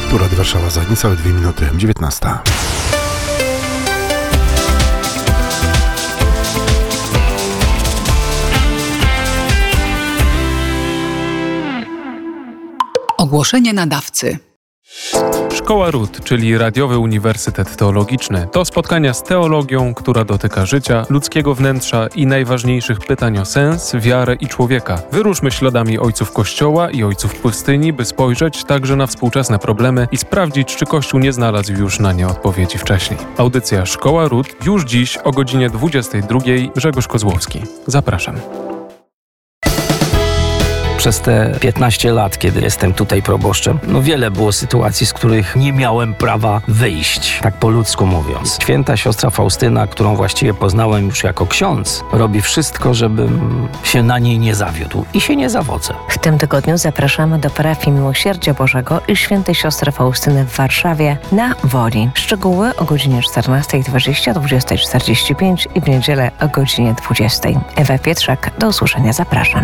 Tu Radio Warszawa za niecałe 2 minuty, 19. Ogłoszenie nadawcy. Szkoła RUT, czyli Radiowy Uniwersytet Teologiczny, to spotkania z teologią, która dotyka życia, ludzkiego wnętrza i najważniejszych pytań o sens, wiarę i człowieka. Wyruszmy śladami ojców Kościoła i ojców pustyni, by spojrzeć także na współczesne problemy i sprawdzić, czy Kościół nie znalazł już na nie odpowiedzi wcześniej. Audycja Szkoła RUT już dziś o godzinie 22. Grzegorz Kozłowski. Zapraszam. Przez te 15 lat, kiedy jestem tutaj proboszczem, wiele było sytuacji, z których nie miałem prawa wyjść, tak po ludzku mówiąc. Święta siostra Faustyna, którą właściwie poznałem już jako ksiądz, robi wszystko, żebym się na niej nie zawiódł i się nie zawodzę. W tym tygodniu zapraszamy do parafii Miłosierdzia Bożego i Świętej Siostry Faustyny w Warszawie na Woli. Szczegóły o godzinie 14:20, 20:45 i w niedzielę o godzinie 20. Ewa Pietrzak, do usłyszenia, zapraszam.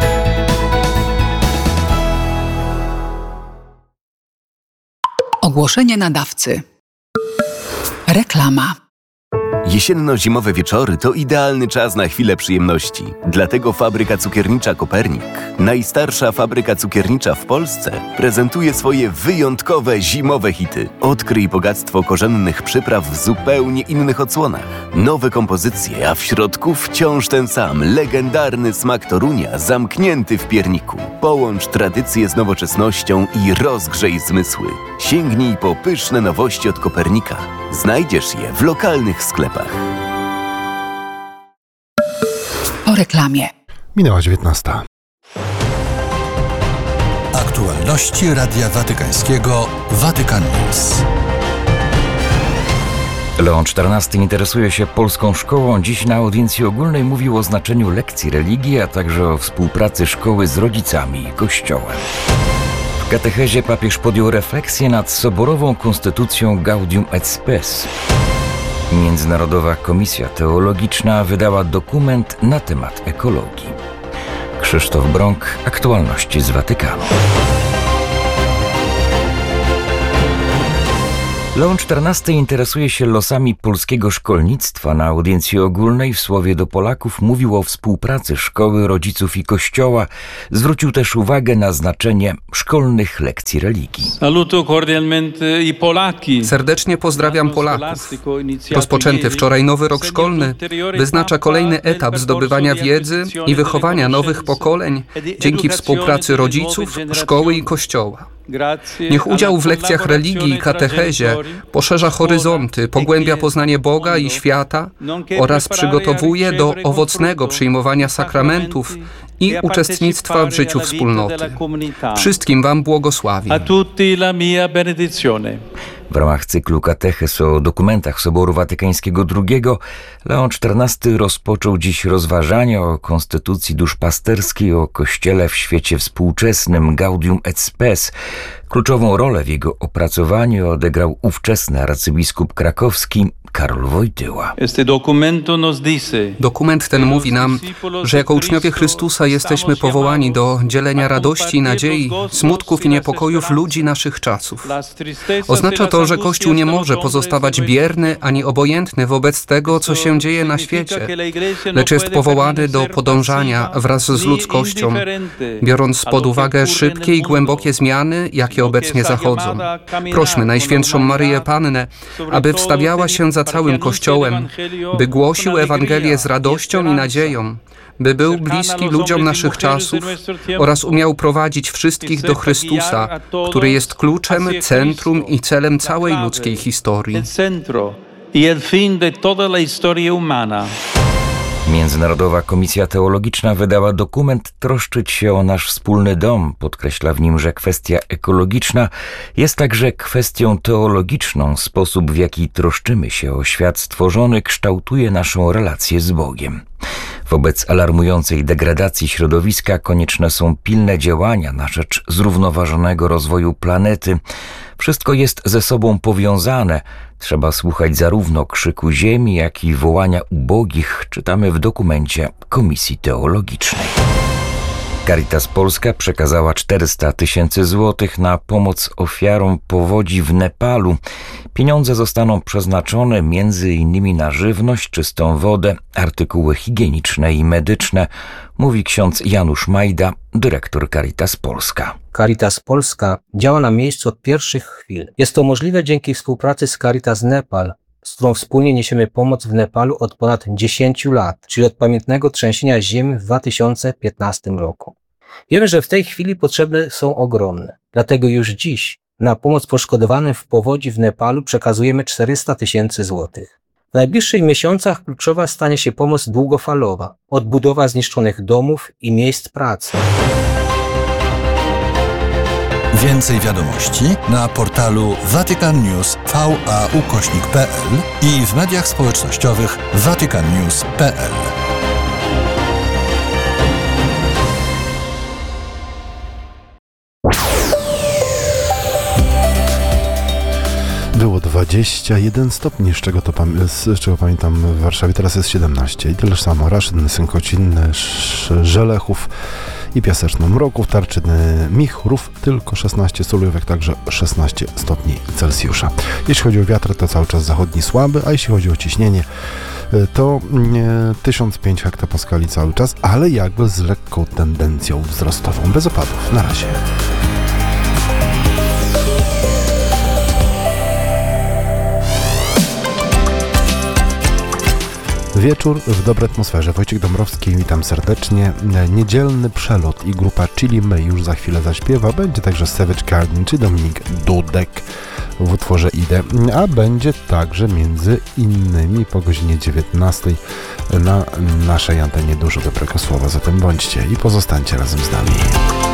Ogłoszenie nadawcy. Reklama. Jesienno-zimowe wieczory to idealny czas na chwilę przyjemności. Dlatego fabryka cukiernicza Kopernik, najstarsza fabryka cukiernicza w Polsce, prezentuje swoje wyjątkowe zimowe hity. Odkryj bogactwo korzennych przypraw w zupełnie innych odsłonach. Nowe kompozycje, a w środku wciąż ten sam, legendarny smak Torunia zamknięty w pierniku. Połącz tradycję z nowoczesnością i rozgrzej zmysły. Sięgnij po pyszne nowości od Kopernika. Znajdziesz je w lokalnych sklepach. Po reklamie. Minęła 19. Aktualności Radia Watykańskiego Vatican News. Leon XIV interesuje się polską szkołą. Dziś na audiencji ogólnej mówił o znaczeniu lekcji religii, a także o współpracy szkoły z rodzicami i Kościołem. W katechezie papież podjął refleksję nad soborową konstytucją Gaudium et Spes. Międzynarodowa Komisja Teologiczna wydała dokument na temat ekologii. Krzysztof Brąk, aktualności z Watykanu. Leon XIV interesuje się losami polskiego szkolnictwa. Na audiencji ogólnej w słowie do Polaków mówił o współpracy szkoły, rodziców i Kościoła. Zwrócił też uwagę na znaczenie szkolnych lekcji religii. Saluto cordialmente i Polaki. Serdecznie pozdrawiam Polaków. Rozpoczęty wczoraj nowy rok szkolny wyznacza kolejny etap zdobywania wiedzy i wychowania nowych pokoleń dzięki współpracy rodziców, szkoły i Kościoła. Niech udział w lekcjach religii i katechezie poszerza horyzonty, pogłębia poznanie Boga i świata oraz przygotowuje do owocnego przyjmowania sakramentów i uczestnictwa w życiu wspólnoty. Wszystkim Wam błogosławię. W ramach cyklu Kateches o dokumentach Soboru Watykańskiego II Leon XIV rozpoczął dziś rozważania o konstytucji duszpasterskiej, o Kościele w świecie współczesnym Gaudium et Spes. Kluczową rolę w jego opracowaniu odegrał ówczesny arcybiskup krakowski Karol Wojtyła. Dokument ten mówi nam, że jako uczniowie Chrystusa jesteśmy powołani do dzielenia radości i nadziei, smutków i niepokojów ludzi naszych czasów. Oznacza to, że Kościół nie może pozostawać bierny ani obojętny wobec tego, co się dzieje na świecie, lecz jest powołany do podążania wraz z ludzkością, biorąc pod uwagę szybkie i głębokie zmiany, jakie obecnie zachodzą. Prośmy Najświętszą Maryję Pannę, aby wstawiała się za całym Kościołem, by głosił Ewangelię z radością i nadzieją, by był bliski ludziom naszych czasów oraz umiał prowadzić wszystkich do Chrystusa, który jest kluczem, centrum i celem całej ludzkiej historii. Międzynarodowa Komisja Teologiczna wydała dokument Troszczyć się o nasz wspólny dom. Podkreśla w nim, że kwestia ekologiczna jest także kwestią teologiczną. Sposób, w jaki troszczymy się o świat stworzony, kształtuje naszą relację z Bogiem. Wobec alarmującej degradacji środowiska konieczne są pilne działania na rzecz zrównoważonego rozwoju planety. Wszystko jest ze sobą powiązane. Trzeba słuchać zarówno krzyku ziemi, jak i wołania ubogich, czytamy w dokumencie Komisji Teologicznej. Caritas Polska przekazała 400 000 złotych na pomoc ofiarom powodzi w Nepalu. Pieniądze zostaną przeznaczone m.in. na żywność, czystą wodę, artykuły higieniczne i medyczne, mówi ksiądz Janusz Majda, dyrektor Caritas Polska. Caritas Polska działa na miejscu od pierwszych chwil. Jest to możliwe dzięki współpracy z Caritas Nepal, z którą wspólnie niesiemy pomoc w Nepalu od ponad 10 lat, czyli od pamiętnego trzęsienia ziemi w 2015 roku. Wiemy, że w tej chwili potrzeby są ogromne. Dlatego już dziś na pomoc poszkodowanym w powodzi w Nepalu przekazujemy 400 000 złotych. W najbliższych miesiącach kluczowa stanie się pomoc długofalowa, odbudowa zniszczonych domów i miejsc pracy. Więcej wiadomości na portalu vaticannews.va/pl i w mediach społecznościowych vaticannews.pl. Było 21 stopni, z czego pamiętam w Warszawie, teraz jest 17 i tyle samo Raszyn, Synkocin, Żelechów i Piaseczno-Mroków, Tarczyny, Michrów, tylko 16, Solujówek także 16 stopni Celsjusza. Jeśli chodzi o wiatr, to cały czas zachodni słaby, a jeśli chodzi o ciśnienie, to 1005 hektopaskali cały czas, ale jakby z lekką tendencją wzrostową, bez opadów. Na razie. Wieczór w dobrej atmosferze. Wojciech Dąbrowski, witam serdecznie. Niedzielny przelot i grupa Chili May już za chwilę zaśpiewa. Będzie także Savage Garden czy Dominik Dudek w utworze Idę, a będzie także między innymi po godzinie 19 na naszej antenie dużo dobrego słowa. Zatem bądźcie i pozostańcie razem z nami.